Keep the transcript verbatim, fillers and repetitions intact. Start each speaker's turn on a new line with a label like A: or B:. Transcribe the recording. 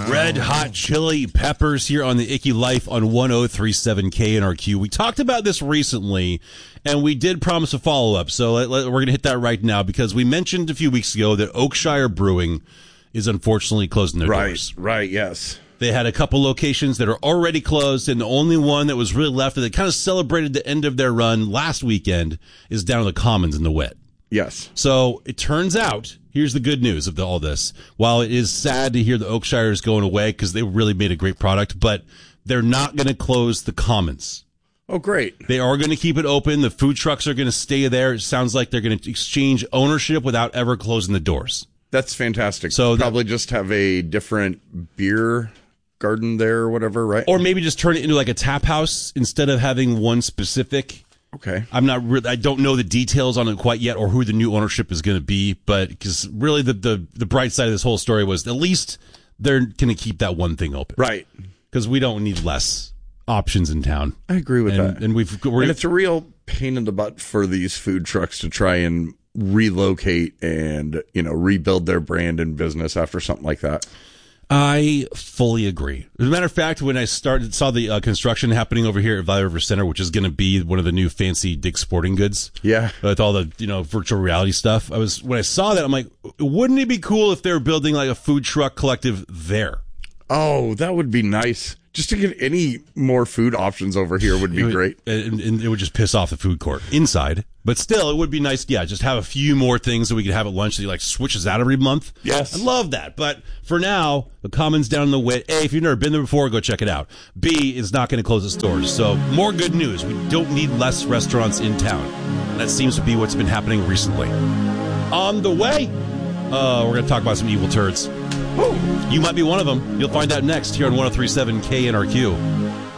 A: Red Hot Chili Peppers here on the Icky Life on one oh three point seven K N R Q. We talked about this recently, and we did promise a follow-up, so let, let, we're going to hit that right now because we mentioned a few weeks ago that Oakshire Brewing is unfortunately closing their
B: right,
A: doors.
B: Right, right, yes.
A: They had a couple locations that are already closed, and the only one that was really left that kind of celebrated the end of their run last weekend is down in the Commons in the Wet.
B: Yes.
A: So it turns out, here's the good news of the, all this. While it is sad to hear the Oakshire is going away because they really made a great product, but they're not going to close the Commons.
B: Oh, great.
A: They are going to keep it open. The food trucks are going to stay there. It sounds like they're going to exchange ownership without ever closing the doors.
B: That's fantastic.
A: So
B: probably
A: that,
B: just have a different beer garden there or whatever, right?
A: Or maybe just turn it into like a tap house instead of having one specific.
B: Okay.
A: I'm not really, I don't know the details on it quite yet or who the new ownership is going to be, but because really the, the, the bright side of this whole story was at least they're going to keep that one thing open.
B: Right.
A: Because we don't need less options in town.
B: I agree with
A: and,
B: that.
A: And we've, we're,
B: and it's a real pain in the butt for these food trucks to try and relocate and, you know, rebuild their brand and business after something like that.
A: I fully agree. As a matter of fact, when I started saw the uh, construction happening over here at Valley River Center, which is going to be one of the new fancy Dick's Sporting Goods,
B: yeah,
A: with all the you know virtual reality stuff, I was when I saw that, I'm like, wouldn't it be cool if they were building like a food truck collective there?
B: Oh, that would be nice. Just to get any more food options over here would be
A: it would,
B: great.
A: And, and it would just piss off the food court inside. But still, it would be nice, yeah, just have a few more things that we could have at lunch that you like switches out every month.
B: Yes.
A: I love that. But for now, the Commons down in the Wit. A, if you've never been there before, go check it out. B, it's not going to close its doors. So more good news. We don't need less restaurants in town. That seems to be what's been happening recently. On the way, uh, we're going to talk about some evil turds. Ooh, you might be one of them. You'll find out next here on one oh three point seven K N R Q.